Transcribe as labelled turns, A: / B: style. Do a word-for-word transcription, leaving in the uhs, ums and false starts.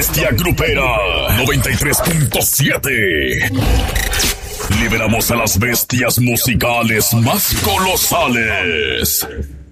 A: bestia grupera noventa y tres punto siete. Liberamos a las bestias musicales más colosales.